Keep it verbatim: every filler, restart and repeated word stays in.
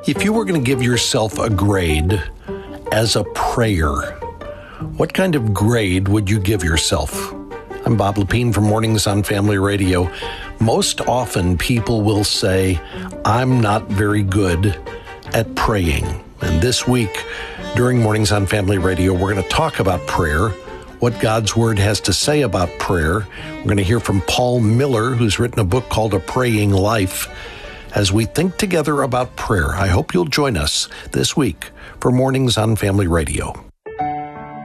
If you were going to give yourself a grade as a prayer, what kind of grade would you give yourself? I'm Bob Lepine from Mornings on Family Radio. Most often people will say, I'm not very good at praying. And this week, during Mornings on Family Radio, we're going to talk about prayer, what God's Word has to say about prayer. We're going to hear from Paul Miller, who's written a book called A Praying Life, as we think together about prayer. I hope you'll join us this week for Mornings on Family Radio.